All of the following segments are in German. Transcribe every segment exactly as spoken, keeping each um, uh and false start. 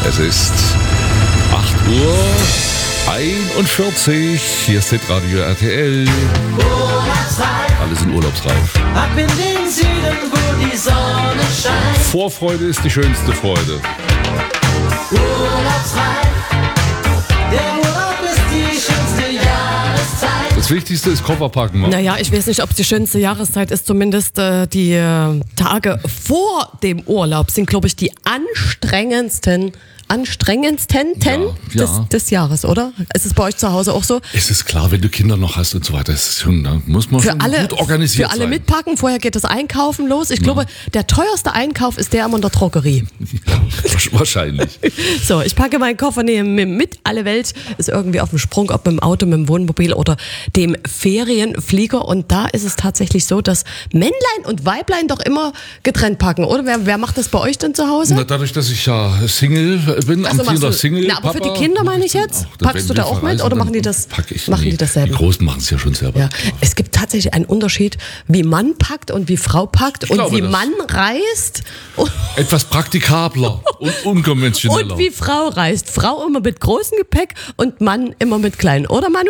Es ist acht Uhr einundvierzig. Hier ist Hitradio R T L. Alle sind urlaubsreif. Ab in den Süden, wo die Sonne scheint. Vorfreude ist die schönste Freude. Urlaubsreif. Der Urlaub ist die schönste Jahreszeit. Das Wichtigste ist Koffer packen. Mann. Naja, ich weiß nicht, ob es die schönste Jahreszeit ist. Zumindest äh, die äh, Tage vor dem Urlaub sind, glaube ich, die anstrengendsten, anstrengendsten Ja, des, ja. des Jahres, oder? Ist es bei euch zu Hause auch so? Es ist klar, wenn du Kinder noch hast und so weiter, ist es schon, da muss man Für schon alle, gut organisiert für alle sein. mitpacken, vorher geht das Einkaufen los. Ich glaube, der teuerste Einkauf ist der immer in der Drogerie. Ja, wahrscheinlich. So, ich packe meinen Koffer nehme mit. Alle Welt ist irgendwie auf dem Sprung, ob mit dem Auto, mit dem Wohnmobil oder dem Ferienflieger. Und da ist es tatsächlich so, dass Männlein und Weiblein doch immer getrennt packen, oder? Wer, wer macht das bei euch denn zu Hause? Na, dadurch, dass ich ja Single bin, Ach so, amtierender machst du- Single. Na, aber für die Papa, Kinder mach meine ich dann jetzt? auch. Packst Wenn du da wir auch mit verreisen, oder dann machen die das- pack ich, machen nee. die das selber? Die Großen machen es ja schon selber. Ja, es gibt tatsächlich einen Unterschied, wie Mann packt und wie Frau packt und glaube wie das. Mann reist und, Etwas praktikabler und unkonventioneller. und wie Frau reist. Frau immer mit großem Gepäck und Mann immer mit kleinen, oder Manu?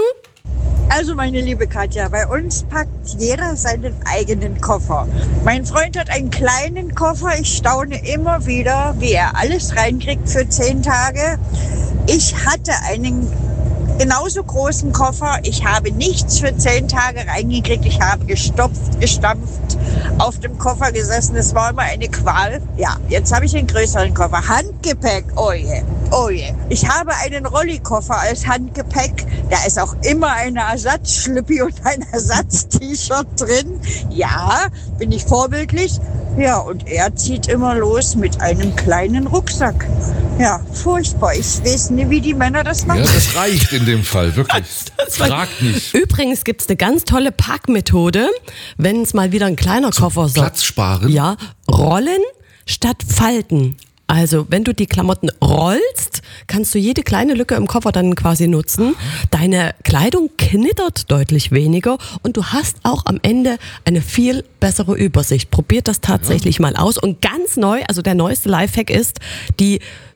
Also meine liebe Katja, bei uns packt jeder seinen eigenen Koffer. Mein Freund hat einen kleinen Koffer. Ich staune immer wieder, wie er alles reinkriegt für zehn Tage. Ich hatte einen genauso großen Koffer. Ich habe nichts für zehn Tage reingekriegt. Ich habe gestopft, gestampft, auf dem Koffer gesessen. Es war immer eine Qual. Ja, jetzt habe ich einen größeren Koffer. Handgepäck, oh je, oh je. Ich habe einen Rollikoffer als Handgepäck. Da ist auch immer eine Ersatzschlüppi und ein Ersatz-T-Shirt drin. Ja, bin ich vorbildlich. Ja, und er zieht immer los mit einem kleinen Rucksack. Ja, furchtbar. Ich weiß nicht, wie die Männer das machen. Ja, das reicht in dem Fall, wirklich. Frag nicht. Übrigens gibt es eine ganz tolle Packmethode, wenn es mal wieder ein kleiner Koffer ist. Platz sparen. Ja, rollen statt falten. Also, wenn du die Klamotten rollst, kannst du jede kleine Lücke im Koffer dann quasi nutzen. Deine Kleidung knittert deutlich weniger und du hast auch am Ende eine viel bessere Übersicht. Probiert das tatsächlich ja. mal aus. Und ganz neu, also der neueste Lifehack ist die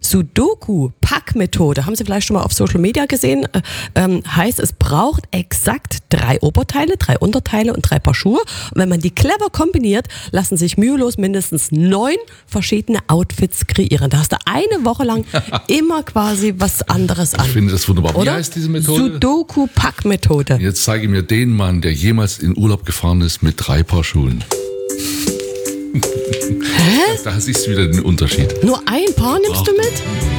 Sudoku-Packmethode. Haben Sie vielleicht schon mal auf Social Media gesehen? Äh, ähm, heißt, es braucht exakt drei Oberteile, drei Unterteile und drei Paar Schuhe. Und wenn man die clever kombiniert, lassen sich mühelos mindestens neun verschiedene Outfits kreieren. Da hast du eine Woche lang immer quasi was anderes an. Ich finde das wunderbar. Wie Oder? heißt diese Methode? Sudoku-Packmethode. Jetzt zeige mir den Mann, der jemals in Urlaub gefahren ist mit drei Paar Schuhen. Hä? Da siehst du wieder den Unterschied. Nur ein Paar nimmst du mit?